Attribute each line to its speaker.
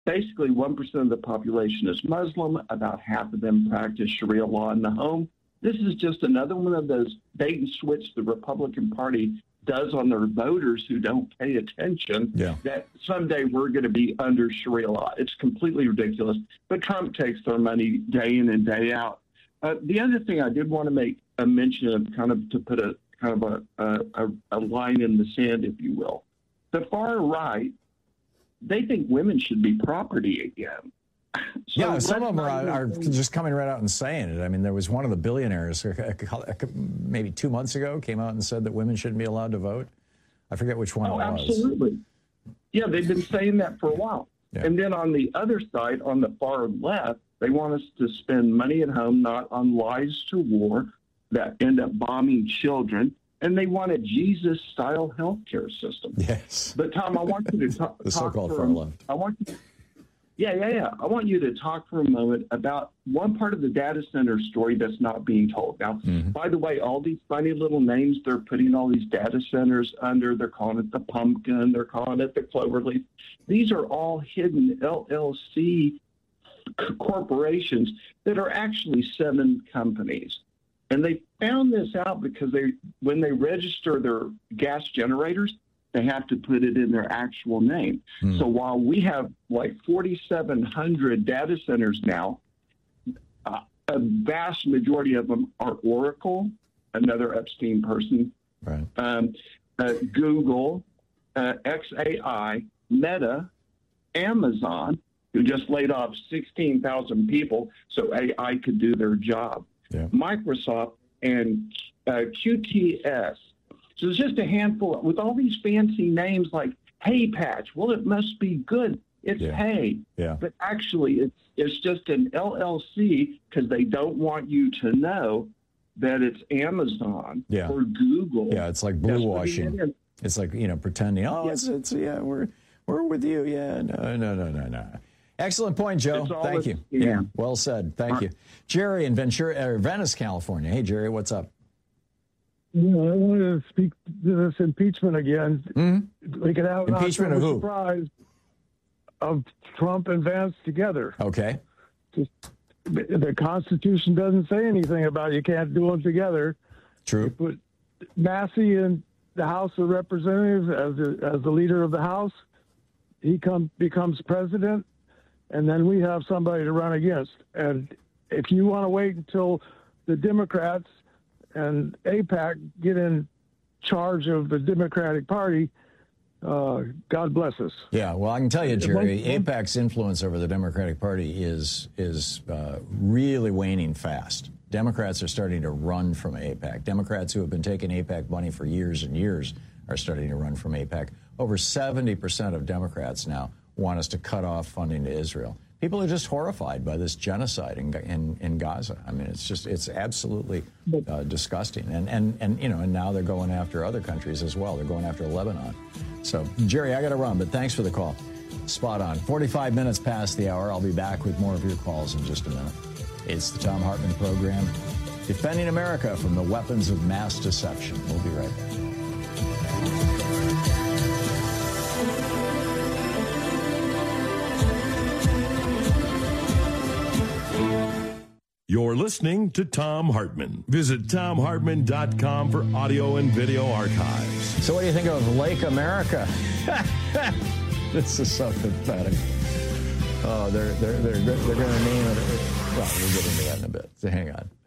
Speaker 1: basically 1% of the population is Muslim. About half of them practice Sharia law in the home. This is just another one of those bait and switch the Republican Party does on their voters who don't pay attention that someday we're going to be under Sharia law. It's completely ridiculous. But Trump takes their money day in and day out. The other thing I did want to make a mention of, kind of to put a line in the sand, if you will. The far right, they think women should be property again.
Speaker 2: So some of them are just coming right out and saying it. I mean, there was one of the billionaires maybe 2 months ago came out and said that women shouldn't be allowed to vote. I forget which one it was.
Speaker 1: Absolutely. Yeah, they've been saying that for a while. Yeah. And then on the other side, on the far left, they want us to spend money at home, not on lies to war that end up bombing children. And they want a Jesus-style healthcare system.
Speaker 2: Yes.
Speaker 1: But, Tom, I want you to talk
Speaker 2: the so-called far left.
Speaker 1: I want you to talk for a moment about one part of the data center story that's not being told. Now, by the way, all these funny little names they're putting all these data centers under, they're calling it the Pumpkin, they're calling it the Cloverleaf. These are all hidden LLC corporations that are actually 7 companies. And they found this out because when they register their gas generators, they have to put it in their actual name. So while we have like 4,700 data centers now, a vast majority of them are Oracle, another Epstein person,
Speaker 2: right.
Speaker 1: Google, XAI, Meta, Amazon, who just laid off 16,000 people so AI could do their job, Microsoft, and QTS. So it's just a handful with all these fancy names like Hay Patch. Well, it must be good. It's hay. Yeah. But actually, it's just an LLC because they don't want you to know that it's Amazon or Google.
Speaker 2: Yeah, it's like blue washing. It's like, pretending, we're with you. Yeah, no. Excellent point, Joe. Thank you. Yeah, well said. Thank you. Jerry in Venice, California. Hey, Jerry, what's up?
Speaker 3: Yeah, I wanted to speak to this impeachment again. We could have
Speaker 2: impeachment of who?
Speaker 3: Surprise of Trump and Vance together.
Speaker 2: Okay.
Speaker 3: The Constitution doesn't say anything about you can't do them together.
Speaker 2: True.
Speaker 3: You put Massey in the House of Representatives as the leader of the House. He becomes president, and then we have somebody to run against. And if you want to wait until the Democrats and AIPAC get in charge of the Democratic Party, God bless us.
Speaker 2: Yeah, well, I can tell you, Jerry, AIPAC's influence over the Democratic Party is really waning fast. Democrats are starting to run from AIPAC. Democrats who have been taking AIPAC money for years and years are starting to run from AIPAC. Over 70% of Democrats now want us to cut off funding to Israel. People are just horrified by this genocide in Gaza. I mean, it's absolutely disgusting. And now they're going after other countries as well. They're going after Lebanon. So, Jerry, I got to run, but thanks for the call. Spot on. 45 minutes past the hour. I'll be back with more of your calls in just a minute. It's the Thom Hartmann Program, defending America from the weapons of mass deception. We'll be right back.
Speaker 4: You're listening to Thom Hartmann. Visit ThomHartmann.com for audio and video archives.
Speaker 2: So what do you think of Lake America? This is so pathetic. Oh, they're going to name it. Well, we'll get into that in a bit. So hang on.